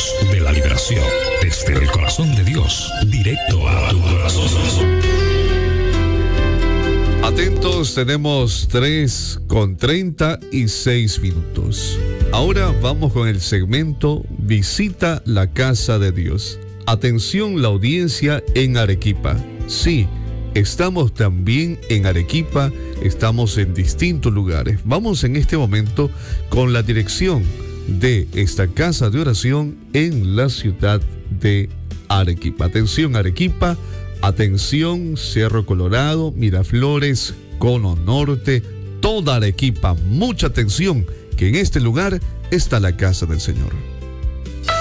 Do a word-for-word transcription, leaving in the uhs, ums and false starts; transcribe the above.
voz de la liberación, desde el corazón de Dios, directo a tu corazón. Atentos, tenemos tres con treinta y seis minutos. Ahora vamos con el segmento Visita la Casa de Dios. Atención, la audiencia en Arequipa. Sí, estamos también en Arequipa, estamos en distintos lugares. Vamos en este momento con la dirección de esta casa de oración en la ciudad de Arequipa. Atención, Arequipa. Atención, Cerro Colorado, Miraflores, Cono Norte, toda Arequipa. Mucha atención, que en este lugar está la casa del Señor.